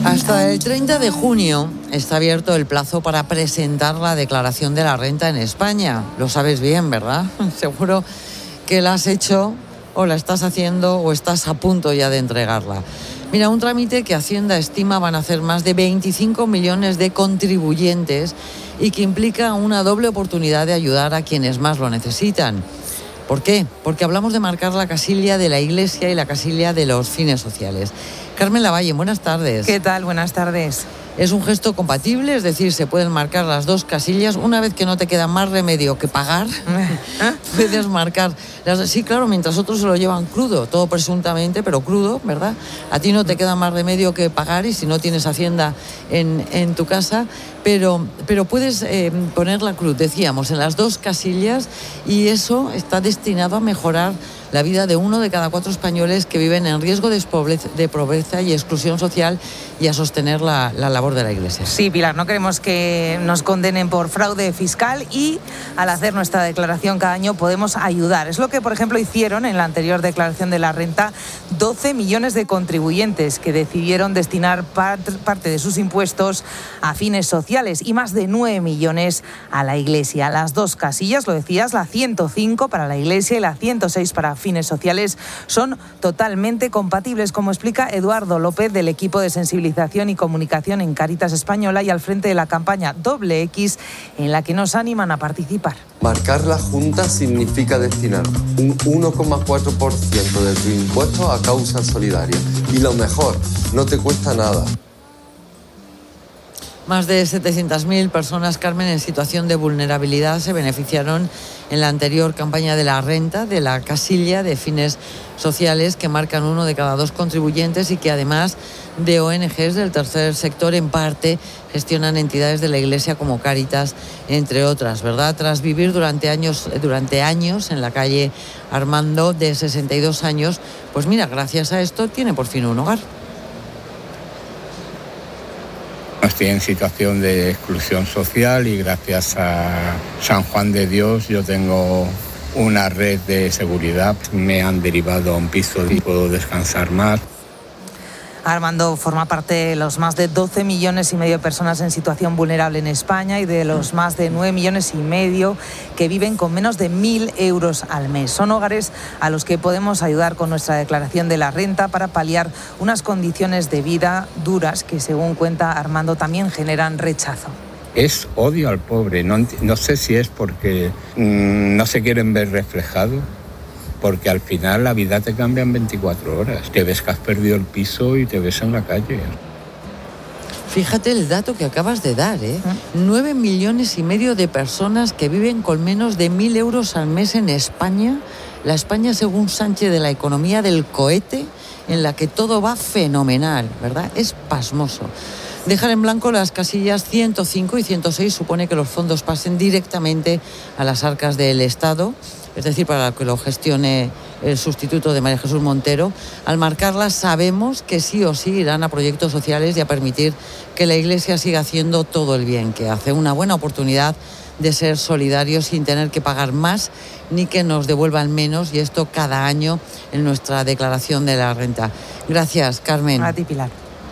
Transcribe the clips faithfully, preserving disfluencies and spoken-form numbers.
Hasta el treinta de junio está abierto el plazo para presentar la declaración de la renta en España. Lo sabes bien, ¿verdad? Seguro que la has hecho o la estás haciendo o estás a punto ya de entregarla. Mira, un trámite que Hacienda estima van a hacer más de veinticinco millones de contribuyentes y que implica una doble oportunidad de ayudar a quienes más lo necesitan. ¿Por qué? Porque hablamos de marcar la casilla de la Iglesia y la casilla de los fines sociales. Carmen Lavalle, buenas tardes. ¿Qué tal? Buenas tardes. ¿Es un gesto compatible? Es decir, ¿se pueden marcar las dos casillas? Una vez que no te queda más remedio que pagar, puedes marcar las... Sí, claro, mientras otros se lo llevan crudo, todo presuntamente, pero crudo, ¿verdad? A ti no te queda más remedio que pagar y si no tienes Hacienda en, en tu casa, pero, pero puedes eh, poner la cruz, decíamos, en las dos casillas y eso está destinado a mejorar la vida de uno de cada cuatro españoles que viven en riesgo de pobreza, de pobreza y exclusión social y a sostener la, la labor de la Iglesia. Sí, Pilar, no queremos que nos condenen por fraude fiscal y al hacer nuestra declaración cada año podemos ayudar. Es lo que, por ejemplo, hicieron en la anterior declaración de la renta doce millones de contribuyentes que decidieron destinar part, parte de sus impuestos a fines sociales y más de nueve millones a la Iglesia. Las dos casillas, lo decías, la ciento cinco para la Iglesia y la ciento seis para fines sociales, son totalmente compatibles, como explica Eduardo López del equipo de sensibilización y comunicación en Cáritas Española y al frente de la campaña Doble X, en la que nos animan a participar. Marcar la Junta significa destinar un uno coma cuatro por ciento de tu impuesto a causas solidarias. Y lo mejor, no te cuesta nada. Más de setecientas mil personas, Carmen, en situación de vulnerabilidad se beneficiaron en la anterior campaña de la renta, de la casilla de fines sociales que marcan uno de cada dos contribuyentes y que además de O N Ges del tercer sector en parte gestionan entidades de la Iglesia como Cáritas, entre otras, ¿verdad? Tras vivir durante años, durante años en la calle Armando, de sesenta y dos años, pues mira, gracias a esto tiene por fin un hogar. Estoy en situación de exclusión social y gracias a San Juan de Dios yo tengo una red de seguridad. Me han derivado a un piso y puedo descansar más. Armando forma parte de los más de doce millones y medio de personas en situación vulnerable en España y de los más de nueve millones y medio que viven con menos de mil euros al mes. Son hogares a los que podemos ayudar con nuestra declaración de la renta para paliar unas condiciones de vida duras que, según cuenta Armando, también generan rechazo. Es odio al pobre. No, no sé si es porque mmm, no se quieren ver reflejados. Porque al final la vida te cambia en veinticuatro horas. Te ves que has perdido el piso y te ves en la calle. Fíjate el dato que acabas de dar, ¿eh? Nueve millones y medio de personas que viven con menos de mil euros al mes en España. La España, según Sánchez, de la economía del cohete, en la que todo va fenomenal, ¿verdad? Es pasmoso. Dejar en blanco las casillas ciento cinco y ciento seis supone que los fondos pasen directamente a las arcas del Estado, es decir, para que lo gestione el sustituto de María Jesús Montero. Al marcarlas sabemos que sí o sí irán a proyectos sociales y a permitir que la Iglesia siga haciendo todo el bien que hace. Una buena oportunidad de ser solidarios sin tener que pagar más ni que nos devuelvan menos, y esto cada año en nuestra declaración de la renta. Gracias, Carmen. A ti, Pilar.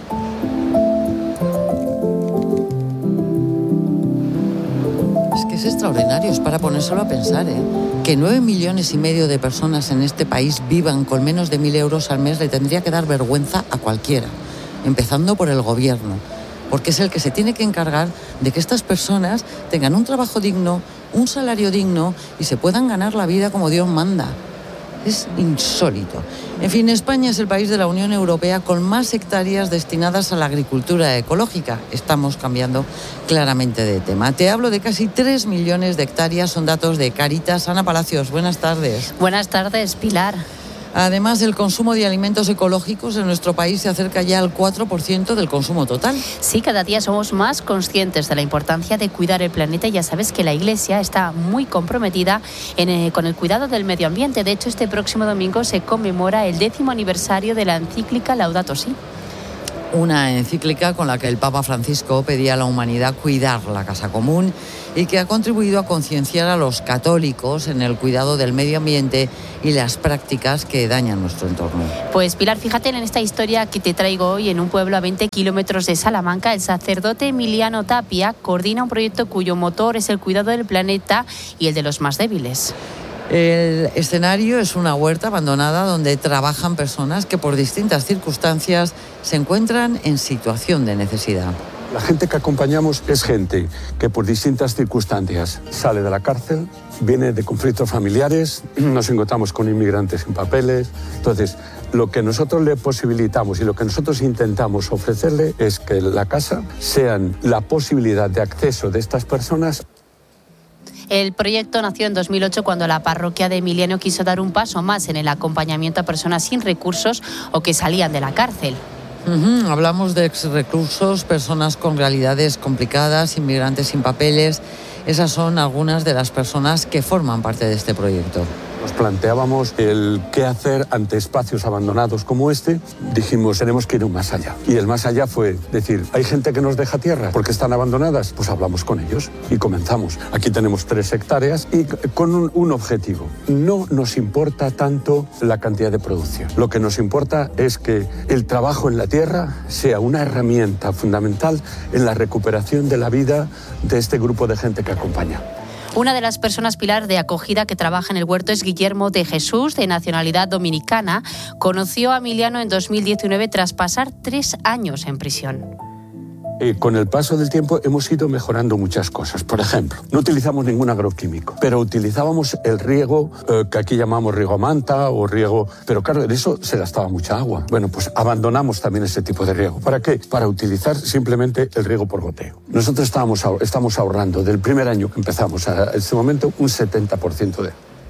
Es que es extraordinario, es para ponérselo a pensar, ¿eh? Que nueve millones y medio de personas en este país vivan con menos de mil euros al mes le tendría que dar vergüenza a cualquiera, empezando por el gobierno, porque es el que se tiene que encargar de que estas personas tengan un trabajo digno, un salario digno y se puedan ganar la vida como Dios manda. Es insólito. En fin, España es el país de la Unión Europea con más hectáreas destinadas a la agricultura ecológica. Estamos cambiando claramente de tema. Te hablo de casi tres millones de hectáreas, son datos de Cáritas. Ana Palacios, buenas tardes. Buenas tardes, Pilar. Además, el consumo de alimentos ecológicos en nuestro país se acerca ya al cuatro por ciento del consumo total. Sí, cada día somos más conscientes de la importancia de cuidar el planeta. Ya sabes que la Iglesia está muy comprometida en, eh, con el cuidado del medio ambiente. De hecho, este próximo domingo se conmemora el décimo aniversario de la encíclica Laudato Si. Una encíclica con la que el Papa Francisco pedía a la humanidad cuidar la casa común y que ha contribuido a concienciar a los católicos en el cuidado del medio ambiente y las prácticas que dañan nuestro entorno. Pues Pilar, fíjate en esta historia que te traigo hoy. En un pueblo a veinte kilómetros de Salamanca, el sacerdote Emiliano Tapia coordina un proyecto cuyo motor es el cuidado del planeta y el de los más débiles. El escenario es una huerta abandonada donde trabajan personas que por distintas circunstancias se encuentran en situación de necesidad. La gente que acompañamos es gente que por distintas circunstancias sale de la cárcel, viene de conflictos familiares, nos encontramos con inmigrantes sin papeles. Entonces, lo que nosotros le posibilitamos y lo que nosotros intentamos ofrecerle es que la casa sean la posibilidad de acceso de estas personas. El proyecto nació en dos mil ocho cuando la parroquia de Emiliano quiso dar un paso más en el acompañamiento a personas sin recursos o que salían de la cárcel. Uh-huh. Hablamos de exreclusos, personas con realidades complicadas, inmigrantes sin papeles. Esas son algunas de las personas que forman parte de este proyecto. Nos planteábamos el qué hacer ante espacios abandonados como este. Dijimos, tenemos que ir un más allá. Y el más allá fue decir, ¿hay gente que nos deja tierra porque están abandonadas? Pues hablamos con ellos y comenzamos. Aquí tenemos tres hectáreas y con un, un objetivo. No nos importa tanto la cantidad de producción. Lo que nos importa es que el trabajo en la tierra sea una herramienta fundamental en la recuperación de la vida de este grupo de gente que acompaña. Una de las personas pilar de acogida que trabaja en el huerto es Guillermo de Jesús, de nacionalidad dominicana. Conoció a Emiliano en dos mil diecinueve tras pasar tres años en prisión. Eh, con el paso del tiempo hemos ido mejorando muchas cosas. Por ejemplo, no utilizamos ningún agroquímico, pero utilizábamos el riego eh, que aquí llamamos riego a manta o riego... Pero claro, en eso se gastaba mucha agua. Bueno, pues abandonamos también ese tipo de riego. ¿Para qué? Para utilizar simplemente el riego por goteo. Nosotros estábamos, estamos ahorrando del primer año que empezamos a este momento un setenta por ciento de...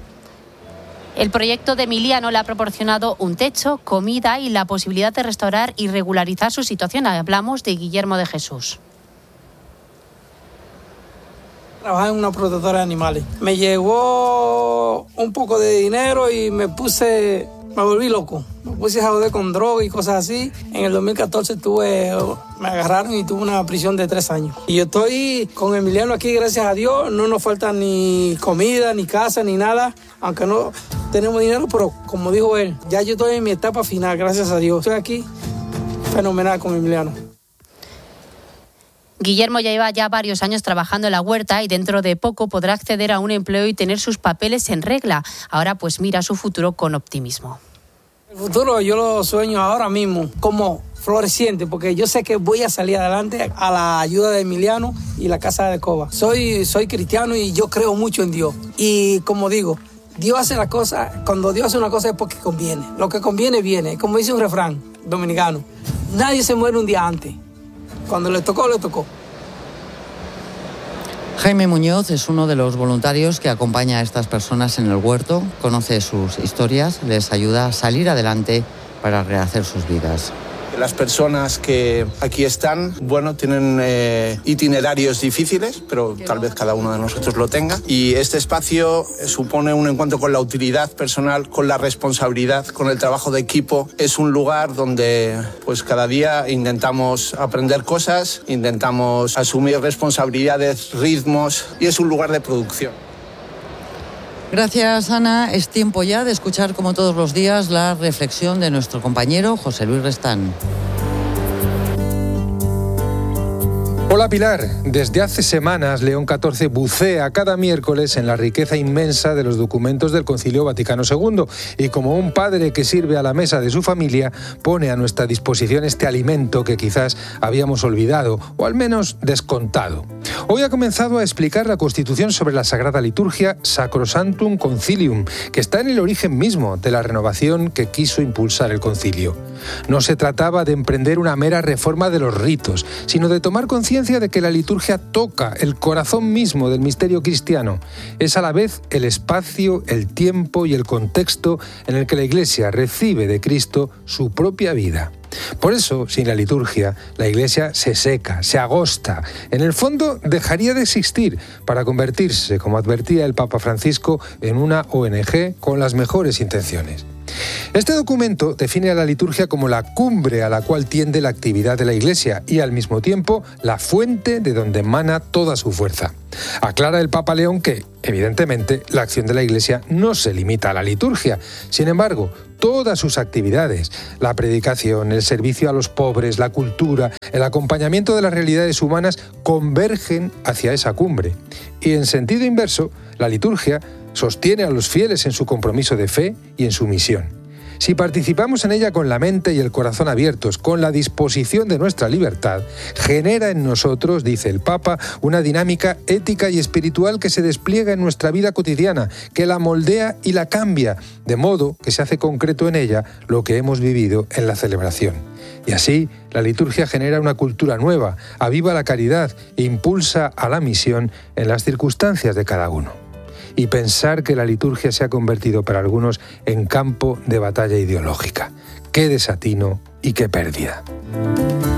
El proyecto de Emiliano le ha proporcionado un techo, comida y la posibilidad de restaurar y regularizar su situación. Hablamos de Guillermo de Jesús. Trabajaba en una protectora de animales. Me llegó un poco de dinero y me puse, me volví loco. Me puse a joder con droga y cosas así. En el dos mil catorce tuve, me agarraron y tuve una prisión de tres años. Y yo estoy con Emiliano aquí, gracias a Dios. No nos falta ni comida, ni casa, ni nada. Aunque no tenemos dinero, pero como dijo él, ya yo estoy en mi etapa final, gracias a Dios. Estoy aquí fenomenal con Emiliano. Guillermo ya lleva ya varios años trabajando en la huerta y dentro de poco podrá acceder a un empleo y tener sus papeles en regla. Ahora pues mira su futuro con optimismo. El futuro yo lo sueño ahora mismo como floreciente, porque yo sé que voy a salir adelante a la ayuda de Emiliano y la Casa de Coba. Soy, soy cristiano y yo creo mucho en Dios. Y como digo, Dios hace la cosa, cuando Dios hace una cosa es porque conviene. Lo que conviene viene, como dice un refrán dominicano. Nadie se muere un día antes. Cuando le tocó, le tocó. Jaime Muñoz es uno de los voluntarios que acompaña a estas personas en el huerto, conoce sus historias, les ayuda a salir adelante para rehacer sus vidas. Las personas que aquí están, bueno, tienen eh, itinerarios difíciles, pero tal vez cada uno de nosotros lo tenga. Y este espacio supone un encuentro con la utilidad personal, con la responsabilidad, con el trabajo de equipo. Es un lugar donde pues cada día intentamos aprender cosas, intentamos asumir responsabilidades, ritmos, y es un lugar de producción. Gracias, Ana. Es tiempo ya de escuchar, como todos los días, la reflexión de nuestro compañero José Luis Restán. Hola Pilar, desde hace semanas León catorce bucea cada miércoles en la riqueza inmensa de los documentos del Concilio Vaticano segundo y como un padre que sirve a la mesa de su familia pone a nuestra disposición este alimento que quizás habíamos olvidado o al menos descontado. Hoy ha comenzado a explicar la Constitución sobre la Sagrada Liturgia Sacrosanctum Concilium, que está en el origen mismo de la renovación que quiso impulsar el concilio. No se trataba de emprender una mera reforma de los ritos, sino de tomar conciencia de que la liturgia toca el corazón mismo del misterio cristiano. Es a la vez el espacio, el tiempo y el contexto en el que la Iglesia recibe de Cristo su propia vida. Por eso, sin la liturgia, la Iglesia se seca, se agosta. En el fondo, dejaría de existir para convertirse, como advertía el Papa Francisco, en una O N Ge con las mejores intenciones. Este documento define a la liturgia como la cumbre a la cual tiende la actividad de la Iglesia y al mismo tiempo la fuente de donde emana toda su fuerza. Aclara el Papa León que, evidentemente, la acción de la Iglesia no se limita a la liturgia. Sin embargo, todas sus actividades, la predicación, el servicio a los pobres, la cultura, el acompañamiento de las realidades humanas, convergen hacia esa cumbre. Y en sentido inverso, la liturgia sostiene a los fieles en su compromiso de fe y en su misión. Si participamos en ella con la mente y el corazón abiertos, con la disposición de nuestra libertad, genera en nosotros, dice el Papa, una dinámica ética y espiritual que se despliega en nuestra vida cotidiana, que la moldea y la cambia, de modo que se hace concreto en ella lo que hemos vivido en la celebración. Y así, la liturgia genera una cultura nueva, aviva la caridad e impulsa a la misión en las circunstancias de cada uno. Y pensar que la liturgia se ha convertido para algunos en campo de batalla ideológica. ¡Qué desatino y qué pérdida!